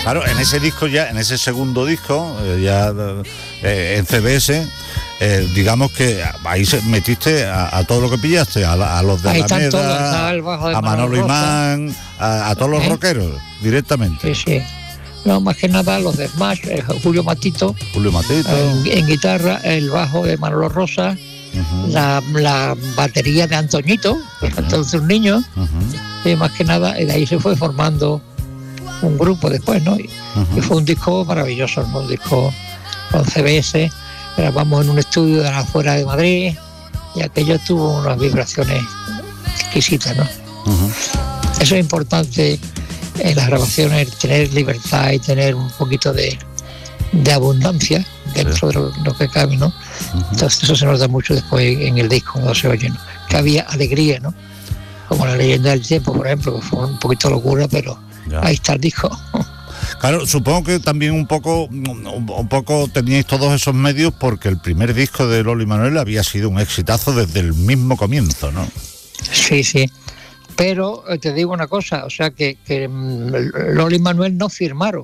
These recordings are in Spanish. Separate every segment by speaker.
Speaker 1: Claro, en ese disco ya, en ese segundo disco, en CBS, digamos que ahí metiste a todo lo que pillaste, a los de Alameda, a Manolo Imán, a todos los rockeros, directamente.
Speaker 2: Sí. No, más que nada los de Smash, Julio Matito. En guitarra, el bajo de Manolo Rosa, la batería de Antoñito, que es entonces un niño, y más que nada, de ahí se fue formando un grupo después, ¿no? Y fue un disco maravilloso, ¿no? Un disco con CBS, grabamos en un estudio de afuera de Madrid, y aquello tuvo unas vibraciones exquisitas, ¿no? Eso es importante en las grabaciones, tener libertad y tener un poquito de abundancia dentro de lo que cabe, ¿no? Entonces eso se nota mucho después en el disco cuando se oye, ¿no? Que había alegría, ¿no? Como La leyenda del tiempo, por ejemplo, que fue un poquito locura, pero ahí está el disco.
Speaker 1: Claro, supongo que también un poco teníais todos esos medios porque el primer disco de Lolo y Manuel había sido un exitazo desde el mismo comienzo, ¿no?
Speaker 2: Sí. Pero te digo una cosa, o sea que Lolo y Manuel no firmaron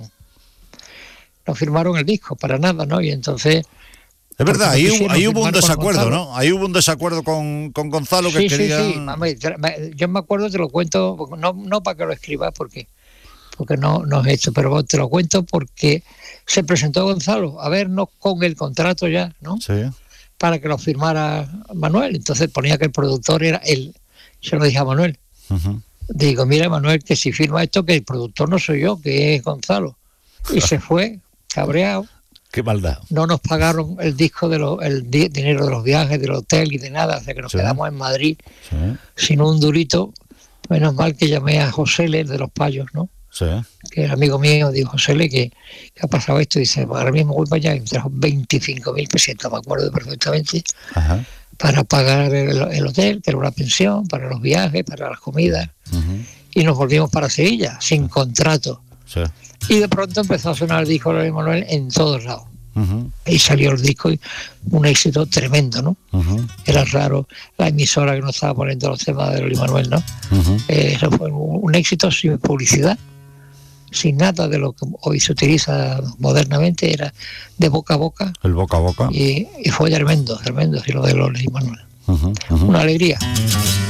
Speaker 2: el disco para nada, ¿no? Y entonces...
Speaker 1: Es verdad, ahí hubo un desacuerdo, ¿no? Ahí hubo un desacuerdo con Gonzalo que quería...
Speaker 2: Sí. Yo me acuerdo, te lo cuento, no para que lo escribas porque no es esto, pero te lo cuento porque se presentó Gonzalo a vernos con el contrato ya, ¿no?
Speaker 1: Sí.
Speaker 2: Para que lo firmara Manuel. Entonces ponía que el productor era él. Se lo dije a Manuel. Digo, mira, Manuel, que si firma esto, que el productor no soy yo, que es Gonzalo. Y se fue, cabreado.
Speaker 1: Qué maldad.
Speaker 2: No nos pagaron el disco el dinero de los viajes, del hotel y de nada, o sea que nos quedamos en Madrid sin un durito. Menos mal que llamé a José Le de Los Payos, ¿no?
Speaker 1: Sí.
Speaker 2: Que era amigo mío, digo, José Le, que ha pasado esto, y dice, ahora mismo voy para allá, y me trajo 25.000 pesetas, me acuerdo perfectamente, para pagar el hotel, que era una pensión, para los viajes, para las comidas, y nos volvimos para Sevilla, sin contrato.
Speaker 1: Sí.
Speaker 2: Y de pronto empezó a sonar el disco de Luis Manuel en todos lados. Y salió el disco, y un éxito tremendo, ¿no? Era raro la emisora que no estaba poniendo los temas de Luis Manuel, ¿no? Eso fue un éxito sin publicidad, sin nada de lo que hoy se utiliza modernamente, era de boca a boca.
Speaker 1: El boca a boca.
Speaker 2: Y fue tremendo, sí, lo de Luis Manuel. Una alegría.